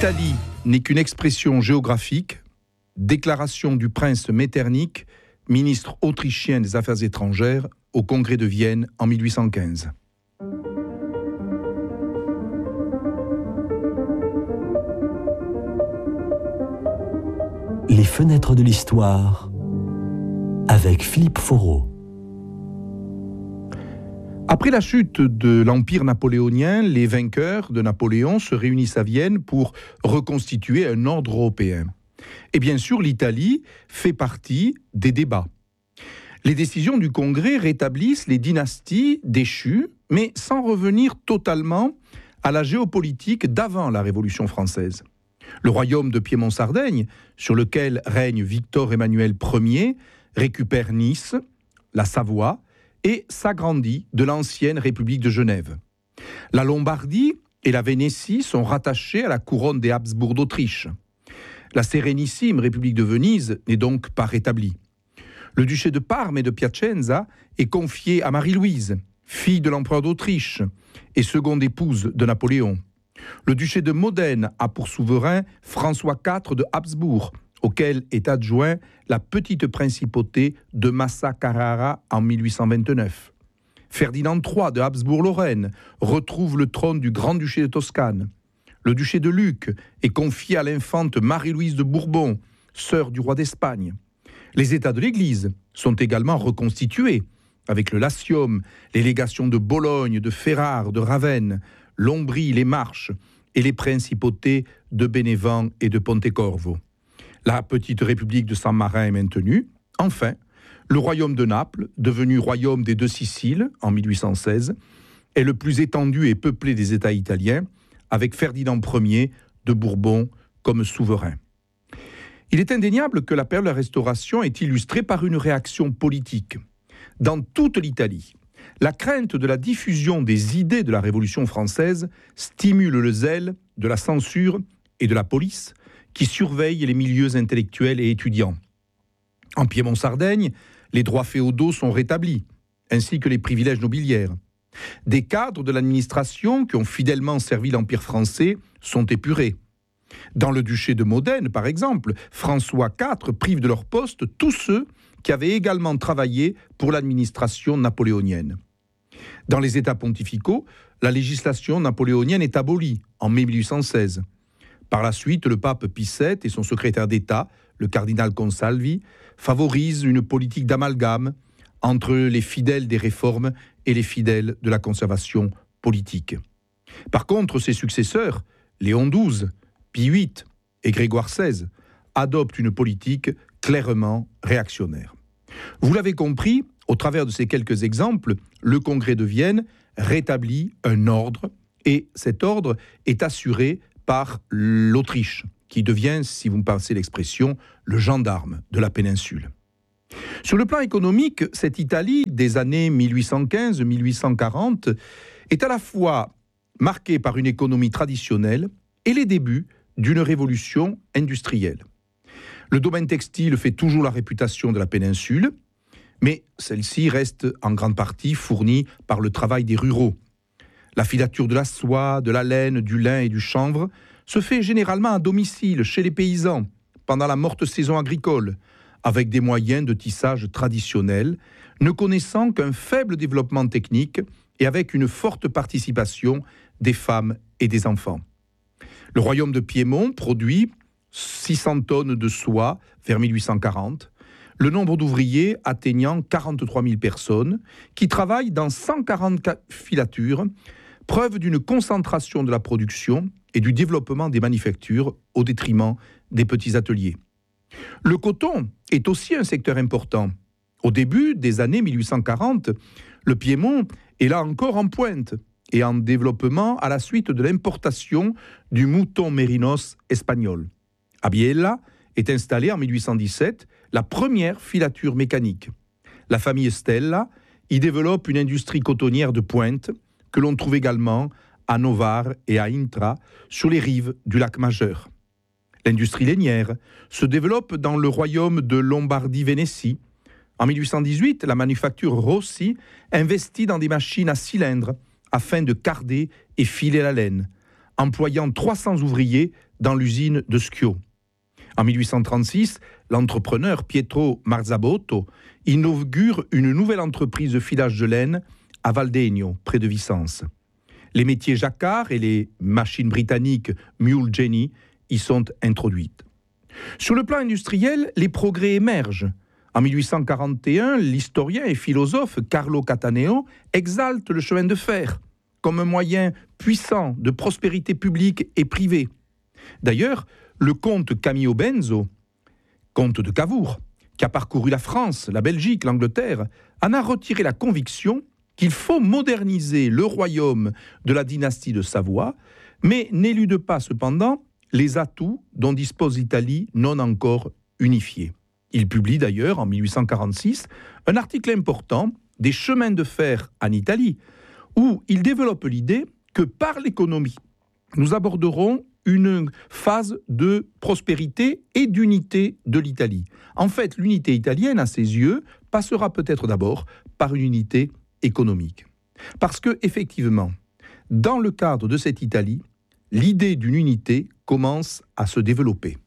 L'Italie n'est qu'une expression géographique, déclaration du prince Metternich, ministre autrichien des Affaires étrangères, au Congrès de Vienne en 1815. Les fenêtres de l'histoire avec Philippe Foreau. Après la chute de l'Empire napoléonien, les vainqueurs de Napoléon se réunissent à Vienne pour reconstituer un ordre européen. Et bien sûr, l'Italie fait partie des débats. Les décisions du Congrès rétablissent les dynasties déchues, mais sans revenir totalement à la géopolitique d'avant la Révolution française. Le royaume de Piémont-Sardaigne, sur lequel règne Victor Emmanuel Ier, récupère Nice, la Savoie, et s'agrandit de l'ancienne République de Genève. La Lombardie et la Vénétie sont rattachées à la couronne des Habsbourg d'Autriche. La sérénissime République de Venise n'est donc pas rétablie. Le duché de Parme et de Piacenza est confié à Marie-Louise, fille de l'empereur d'Autriche et seconde épouse de Napoléon. Le duché de Modène a pour souverain François IV de Habsbourg, auquel est adjoint la petite principauté de Massa-Carrara en 1829. Ferdinand III de Habsbourg-Lorraine retrouve le trône du Grand-Duché de Toscane. Le duché de Lucques est confié à l'infante Marie-Louise de Bourbon, sœur du roi d'Espagne. Les États de l'Église sont également reconstitués, avec le Latium, les légations de Bologne, de Ferrare, de Ravenne, l'Ombrie, les Marches et les principautés de Bénévent et de Pontecorvo. La petite république de San Marin est maintenue. Enfin, le royaume de Naples, devenu royaume des deux Siciles en 1816, est le plus étendu et peuplé des États italiens, avec Ferdinand Ier de Bourbon comme souverain. Il est indéniable que la période de la Restauration est illustrée par une réaction politique. Dans toute l'Italie, la crainte de la diffusion des idées de la Révolution française stimule le zèle de la censure et de la police qui surveillent les milieux intellectuels et étudiants. En Piémont-Sardaigne, les droits féodaux sont rétablis, ainsi que les privilèges nobiliaires. Des cadres de l'administration qui ont fidèlement servi l'Empire français sont épurés. Dans le duché de Modène, par exemple, François IV prive de leur poste tous ceux qui avaient également travaillé pour l'administration napoléonienne. Dans les États pontificaux, la législation napoléonienne est abolie en mai 1816. Par la suite, le pape Pie VII et son secrétaire d'État, le cardinal Consalvi, favorisent une politique d'amalgame entre les fidèles des réformes et les fidèles de la conservation politique. Par contre, ses successeurs, Léon XII, Pie VIII et Grégoire XVI, adoptent une politique clairement réactionnaire. Vous l'avez compris, au travers de ces quelques exemples, le Congrès de Vienne rétablit un ordre, et cet ordre est assuré par l'Autriche, qui devient, si vous me passez l'expression, le gendarme de la péninsule. Sur le plan économique, cette Italie des années 1815-1840 est à la fois marquée par une économie traditionnelle et les débuts d'une révolution industrielle. Le domaine textile fait toujours la réputation de la péninsule, mais celle-ci reste en grande partie fournie par le travail des ruraux. La filature de la soie, de la laine, du lin et du chanvre se fait généralement à domicile, chez les paysans, pendant la morte saison agricole, avec des moyens de tissage traditionnels, ne connaissant qu'un faible développement technique et avec une forte participation des femmes et des enfants. Le royaume de Piémont produit 600 tonnes de soie vers 1840, le nombre d'ouvriers atteignant 43 000 personnes, qui travaillent dans 144 filatures, preuve d'une concentration de la production et du développement des manufactures au détriment des petits ateliers. Le coton est aussi un secteur important. Au début des années 1840, le Piémont est là encore en pointe et en développement à la suite de l'importation du mouton mérinos espagnol. À Biella est installée en 1817 la première filature mécanique. La famille Stella y développe une industrie cotonnière de pointe que l'on trouve également à Novare et à Intra, sur les rives du lac Majeur. L'industrie lainière se développe dans le royaume de Lombardie-Vénétie. En 1818, la manufacture Rossi investit dans des machines à cylindres afin de carder et filer la laine. employant 300 ouvriers dans l'usine de Schio. En 1836, l'entrepreneur Pietro Marzabotto inaugure une nouvelle entreprise de filage de laine à Valdegno, près de Vicence. Les métiers jacquard et les machines britanniques Mule Jenny y sont introduites. Sur le plan industriel, les progrès émergent. En 1841, l'historien et philosophe Carlo Cattaneo exalte le chemin de fer comme un moyen puissant de prospérité publique et privée. D'ailleurs, le comte Camillo Benso, comte de Cavour, qui a parcouru la France, la Belgique, l'Angleterre, en a retiré la conviction qu'il faut moderniser le royaume de la dynastie de Savoie, mais n'élude pas cependant les atouts dont dispose l'Italie non encore unifiée. Il publie d'ailleurs en 1846 un article important des chemins de fer en Italie, où il développe l'idée que par l'économie, nous aborderons une phase de prospérité et d'unité de l'Italie. En fait, l'unité italienne, à ses yeux, passera peut-être d'abord par une unité économique. Parce que, effectivement, dans le cadre de cette Italie, l'idée d'une unité commence à se développer.